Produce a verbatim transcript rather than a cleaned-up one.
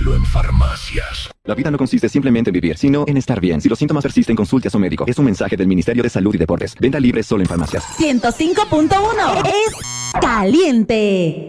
Consíguelo en farmacias. La vida no consiste simplemente en vivir, sino en estar bien. Si los síntomas persisten, consulte a su médico. Es un mensaje del Ministerio de Salud y Deportes. Venta libre solo en farmacias. ciento cinco punto uno es caliente.